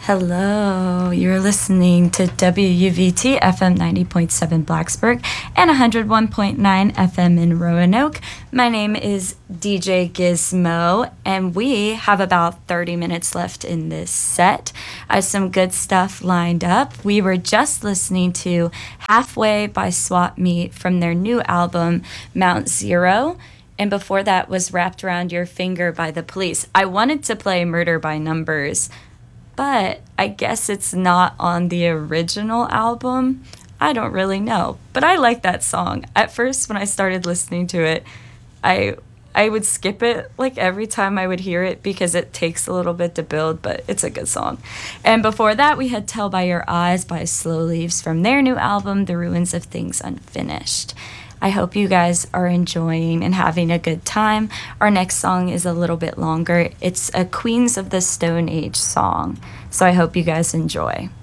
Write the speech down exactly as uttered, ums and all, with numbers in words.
Hello, you're listening to W U V T F M ninety point seven Blacksburg and one hundred one point nine F M in Roanoke. My name is D J Gizmo, and we have about thirty minutes left in this set. I have some good stuff lined up. We were just listening to Halfway by Swap Meet from their new album, Mount Zero. And before that was Wrapped Around Your Finger by The Police. I wanted to play Murder by Numbers, but I guess it's not on the original album. I don't really know, but I like that song. At first, when I started listening to it, I I would skip it like every time I would hear it because it takes a little bit to build, but it's a good song. And before that, we had Tell by Your Eyes by Slow Leaves from their new album, The Ruins of Things Unfinished. I hope you guys are enjoying and having a good time. Our next song is a little bit longer. It's a Queens of the Stone Age song, so I hope you guys enjoy.